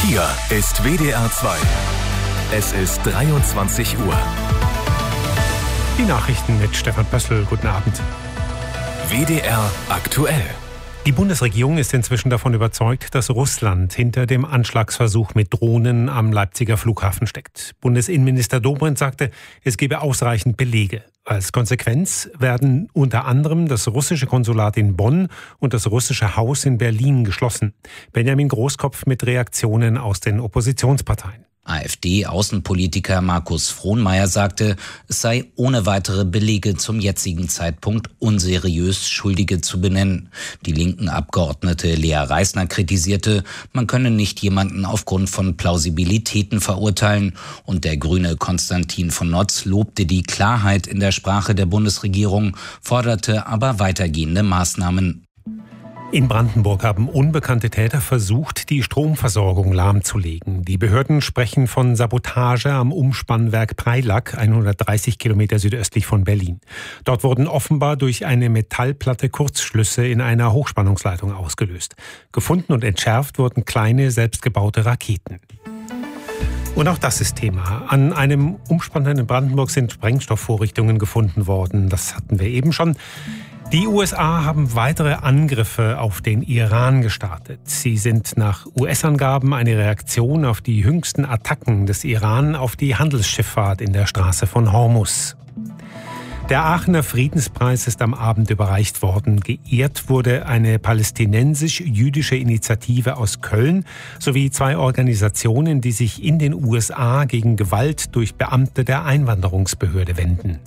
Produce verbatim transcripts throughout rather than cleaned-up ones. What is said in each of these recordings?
Hier ist W D R zwei. Es ist dreiundzwanzig Uhr. Die Nachrichten mit Stefan Pössl. Guten Abend. W D R aktuell. Die Bundesregierung ist inzwischen davon überzeugt, dass Russland hinter dem Anschlagsversuch mit Drohnen am Leipziger Flughafen steckt. Bundesinnenminister Dobrindt sagte, es gebe ausreichend Belege. Als Konsequenz werden unter anderem das russische Konsulat in Bonn und das russische Haus in Berlin geschlossen. Benjamin Großkopf mit Reaktionen aus den Oppositionsparteien. AfD-Außenpolitiker Markus Frohnmayer sagte, es sei ohne weitere Belege zum jetzigen Zeitpunkt unseriös, Schuldige zu benennen. Die linken Abgeordnete Lea Reisner kritisierte, man könne nicht jemanden aufgrund von Plausibilitäten verurteilen. Und der Grüne Konstantin von Notz lobte die Klarheit in der Sprache der Bundesregierung, forderte aber weitergehende Maßnahmen. In Brandenburg haben unbekannte Täter versucht, die Stromversorgung lahmzulegen. Die Behörden sprechen von Sabotage am Umspannwerk Preilack, hundertdreißig Kilometer südöstlich von Berlin. Dort wurden offenbar durch eine Metallplatte Kurzschlüsse in einer Hochspannungsleitung ausgelöst. Gefunden und entschärft wurden kleine, selbstgebaute Raketen. Und auch das ist Thema. An einem Umspanner in Brandenburg sind Sprengstoffvorrichtungen gefunden worden. Das hatten wir eben schon. Die U S A haben weitere Angriffe auf den Iran gestartet. Sie sind nach U S-Angaben eine Reaktion auf die jüngsten Attacken des Iran auf die Handelsschifffahrt in der Straße von Hormuz. Der Aachener Friedenspreis ist am Abend überreicht worden. Geehrt wurde eine palästinensisch-jüdische Initiative aus Köln sowie zwei Organisationen, die sich in den U S A gegen Gewalt durch Beamte der Einwanderungsbehörde wenden.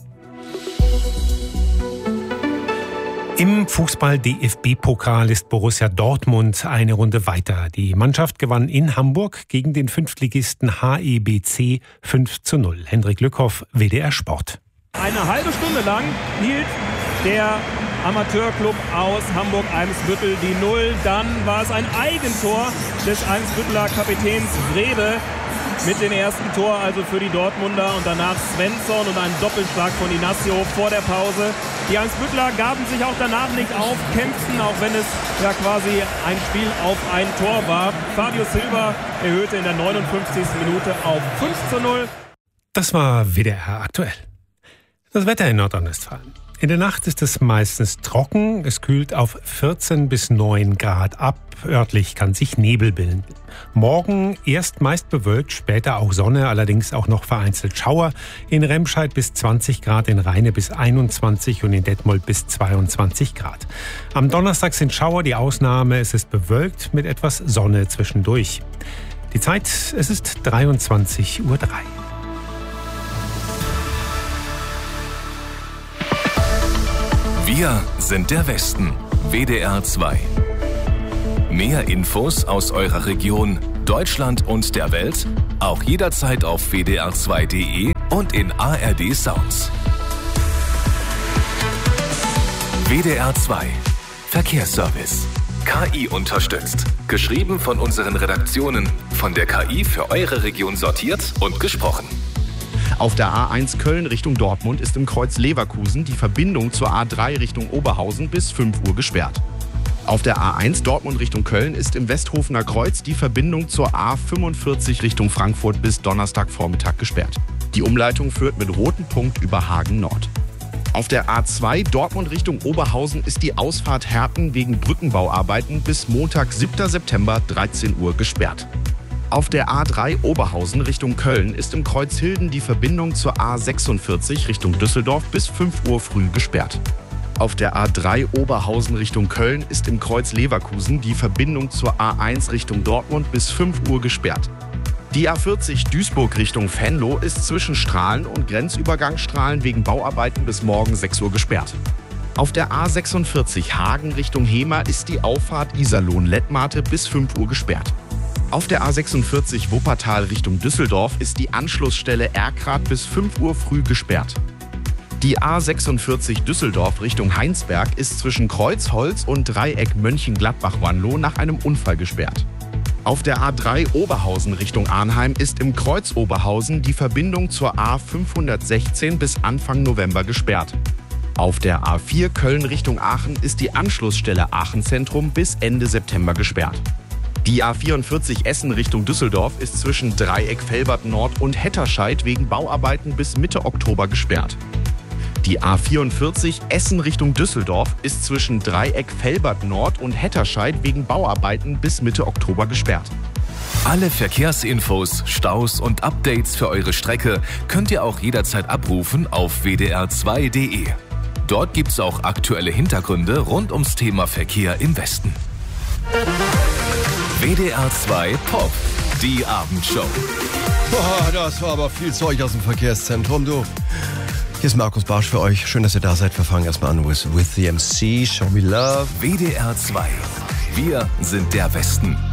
Im Fußball-D F B-Pokal ist Borussia Dortmund eine Runde weiter. Die Mannschaft gewann in Hamburg gegen den Fünftligisten H E B C fünf zu null. Hendrik Lückhoff, W D R Sport. Eine halbe Stunde lang hielt der Amateurclub aus Hamburg-Eimsbüttel die Null. Dann war es ein Eigentor des Eimsbütteler Kapitäns Wrede mit dem ersten Tor, also für die Dortmunder, und danach Svensson und ein Doppelschlag von Inacio vor der Pause. Die Eimsbüttler gaben sich auch danach nicht auf, kämpften, auch wenn es ja quasi ein Spiel auf ein Tor war. Fabio Silva erhöhte in der neunundfünfzigsten Minute auf fünf zu null. Das war W D R aktuell. Das Wetter in Nordrhein-Westfalen. In der Nacht ist es meistens trocken. Es kühlt auf vierzehn bis neun Grad ab. Örtlich kann sich Nebel bilden. Morgen erst meist bewölkt, später auch Sonne, allerdings auch noch vereinzelt Schauer. In Remscheid bis zwanzig Grad, in Rheine bis einundzwanzig und in Detmold bis zweiundzwanzig Grad. Am Donnerstag sind Schauer die Ausnahme. Es ist bewölkt mit etwas Sonne zwischendurch. Die Zeit, es ist dreiundzwanzig Uhr drei. Wir sind der Westen. W D R zwei. Mehr Infos aus eurer Region, Deutschland und der Welt auch jederzeit auf w d r zwei punkt d e und in A R D Sounds. W D R zwei. Verkehrsservice. K I unterstützt. Geschrieben von unseren Redaktionen. Von der K I für eure Region sortiert und gesprochen. Auf der A eins Köln Richtung Dortmund ist im Kreuz Leverkusen die Verbindung zur A drei Richtung Oberhausen bis fünf Uhr gesperrt. Auf der A eins Dortmund Richtung Köln ist im Westhofener Kreuz die Verbindung zur A fünfundvierzig Richtung Frankfurt bis Donnerstagvormittag gesperrt. Die Umleitung führt mit rotem Punkt über Hagen Nord. Auf der A zwei Dortmund Richtung Oberhausen ist die Ausfahrt Herten wegen Brückenbauarbeiten bis Montag, siebter September, dreizehn Uhr gesperrt. Auf der A drei Oberhausen Richtung Köln ist im Kreuz Hilden die Verbindung zur A sechsundvierzig Richtung Düsseldorf bis fünf Uhr früh gesperrt. Auf der A drei Oberhausen Richtung Köln ist im Kreuz Leverkusen die Verbindung zur A eins Richtung Dortmund bis fünf Uhr gesperrt. Die A vierzig Duisburg Richtung Venlo ist zwischen Strahlen und Grenzübergang Strahlen wegen Bauarbeiten bis morgen sechs Uhr gesperrt. Auf der A sechsundvierzig Hagen Richtung Hemer ist die Auffahrt Iserlohn-Lettmate bis fünf Uhr gesperrt. Auf der A sechsundvierzig Wuppertal Richtung Düsseldorf ist die Anschlussstelle Erkrath bis fünf Uhr früh gesperrt. Die A sechsundvierzig Düsseldorf Richtung Heinsberg ist zwischen Kreuzholz und Dreieck Mönchengladbach-Wanlo nach einem Unfall gesperrt. Auf der A drei Oberhausen Richtung Arnheim ist im Kreuz Oberhausen die Verbindung zur A fünfhundertsechzehn bis Anfang November gesperrt. Auf der A vier Köln Richtung Aachen ist die Anschlussstelle Aachen Zentrum bis Ende September gesperrt. Die A vierundvierzig Essen Richtung Düsseldorf ist zwischen Dreieck Velbert Nord und Hetterscheid wegen Bauarbeiten bis Mitte Oktober gesperrt. Die A vierundvierzig Essen Richtung Düsseldorf ist zwischen Dreieck Velbert Nord und Hetterscheid wegen Bauarbeiten bis Mitte Oktober gesperrt. Alle Verkehrsinfos, Staus und Updates für eure Strecke könnt ihr auch jederzeit abrufen auf w d r zwei punkt d e. Dort gibt's auch aktuelle Hintergründe rund ums Thema Verkehr im Westen. W D R zwei Pop, die Abendshow. Boah, das war aber viel Zeug aus dem Verkehrszentrum, du. Hier ist Markus Barsch für euch. Schön, dass ihr da seid. Wir fangen erstmal an with, with the M C, Show Me Love. W D R zwei. Wir sind der Westen.